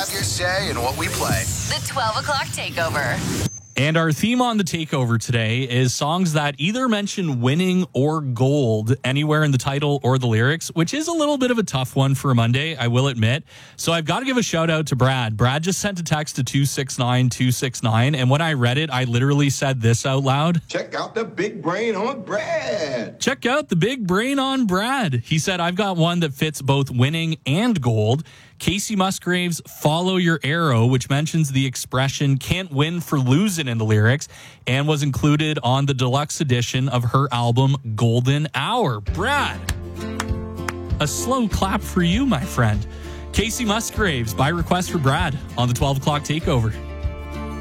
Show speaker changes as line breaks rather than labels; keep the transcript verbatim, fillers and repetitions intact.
have your say in what we play.
The twelve o'clock takeover.
And our theme on the takeover today is songs that either mention winning or gold anywhere in the title or the lyrics, which is a little bit of a tough one for a Monday, I will admit. So I've got to give a shout out to Brad. Brad just sent a text to two six nine two six nine, and when I read it, I literally said this out loud.
Check out the big brain on Brad.
Check out the big brain on Brad. He said, I've got one that fits both winning and gold. Casey Musgrave's Follow Your Arrow, which mentions the expression can't win for losing in the lyrics, and was included on the deluxe edition of her album Golden Hour. Brad, a slow clap for you, my friend. Casey Musgraves by request for Brad on the twelve o'clock takeover.